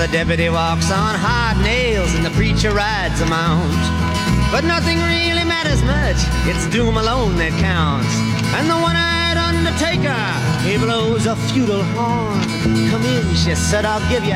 The deputy walks on hard nails and the preacher rides a mount. But nothing really matters much, it's doom alone that counts. And the one-eyed undertaker, he blows a feudal horn. Come in, she said, I'll give you